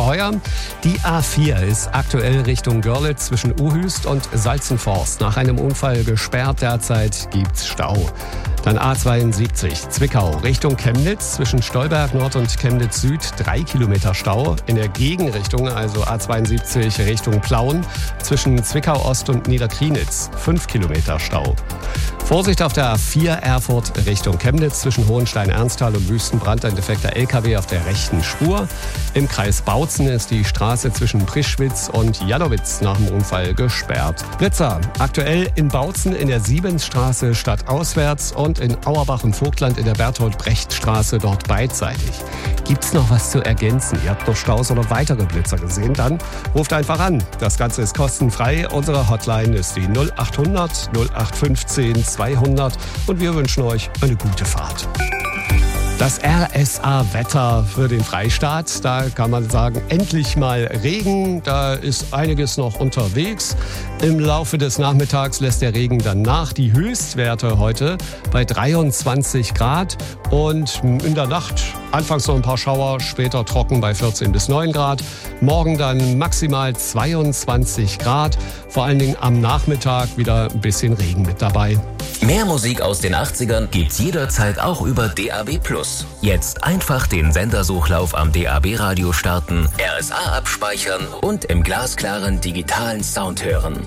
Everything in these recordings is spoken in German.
Oberheuer. Die A4 ist aktuell Richtung Görlitz zwischen Uhüst und Salzenforst. Nach einem Unfall gesperrt, derzeit gibt's Stau. Dann A72 Zwickau Richtung Chemnitz zwischen Stolberg Nord und Chemnitz Süd 3 Kilometer Stau. In der Gegenrichtung, also A72 Richtung Plauen zwischen Zwickau Ost und Niederkrienitz 5 Kilometer Stau. Vorsicht auf der A4 Erfurt Richtung Chemnitz zwischen Hohenstein-Ernsthal und Wüstenbrand, ein defekter LKW auf der rechten Spur. Im Kreis Bautzen ist die Straße zwischen Prischwitz und Janowitz nach dem Unfall gesperrt. Blitzer aktuell in Bautzen in der Siebensstraße stadtauswärts und in Auerbach und Vogtland in der Bertolt-Brecht-Straße dort beidseitig. Gibt's noch was zu ergänzen? Ihr habt noch Staus oder weitere Blitzer gesehen? Dann ruft einfach an. Das Ganze ist kostenfrei. Unsere Hotline ist die 0800 0815 200 und wir wünschen euch eine gute Fahrt. Das RSA-Wetter für den Freistaat, da kann man sagen, endlich mal Regen, da ist einiges noch unterwegs. Im Laufe des Nachmittags lässt der Regen dann nach. Die Höchstwerte heute bei 23 Grad und in der Nacht anfangs noch ein paar Schauer, später trocken bei 14 bis 9 Grad. Morgen dann maximal 22 Grad, vor allen Dingen am Nachmittag wieder ein bisschen Regen mit dabei. Mehr Musik aus den 80ern gibt's jederzeit auch über DAB+. Jetzt einfach den Sendersuchlauf am DAB-Radio starten, RSA abspeichern und im glasklaren digitalen Sound hören.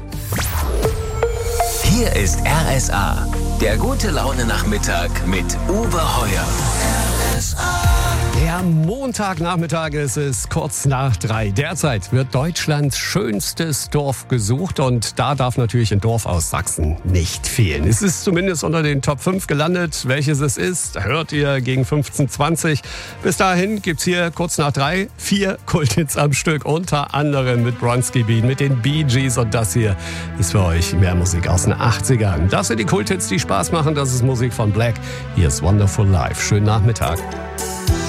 Hier ist RSA, der gute Laune-Nachmittag mit Uwe Heuer. Der Montagnachmittag ist es kurz nach 3. Derzeit wird Deutschlands schönstes Dorf gesucht und da darf natürlich ein Dorf aus Sachsen nicht fehlen. Es ist zumindest unter den Top 5 gelandet. Welches es ist, hört ihr gegen 15:20. Bis dahin gibt's hier kurz nach 3 4 Kulthits am Stück, unter anderem mit Bronski Bean, mit den Bee Gees und das hier ist für euch mehr Musik aus den 80ern. Das sind die Kulthits, die Spaß machen. Das ist Musik von Black. Hier ist Wonderful Life. Schönen Nachmittag.